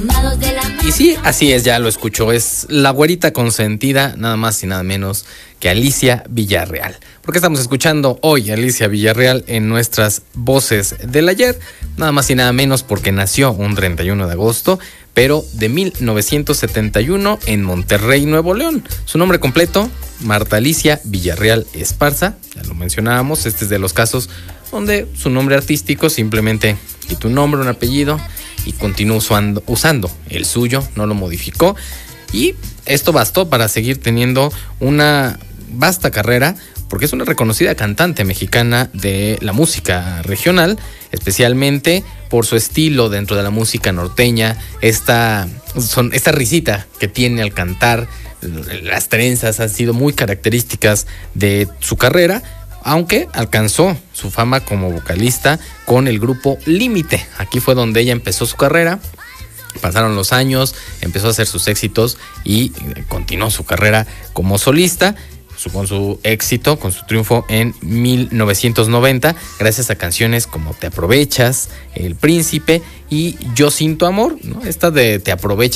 Y sí, así es, ya lo escuchó, es la güerita consentida, nada más y nada menos que Alicia Villarreal. ¿Por qué estamos escuchando hoy a Alicia Villarreal en nuestras voces del ayer? Nada más y nada menos porque nació un 31 de agosto, pero de 1971 en Monterrey, Nuevo León. Su nombre completo, Marta Alicia Villarreal Esparza, ya lo mencionábamos, este es de los casos donde su nombre artístico simplemente quitó un nombre, un apellido y continuó usando el suyo, no lo modificó, y esto bastó para seguir teniendo una vasta carrera, porque es una reconocida cantante mexicana de la música regional, especialmente por su estilo dentro de la música norteña, esta risita que tiene al cantar, las trenzas han sido muy características de su carrera, aunque alcanzó su fama como vocalista con el grupo Límite. Aquí fue donde ella empezó su carrera. Pasaron los años, empezó a hacer sus éxitos y continuó su carrera como solista, con su éxito, con su triunfo en 1990, gracias a canciones como Te Aprovechas, El Príncipe y Yo Sin Tu Amor, ¿no? Esta de Te Aprovechas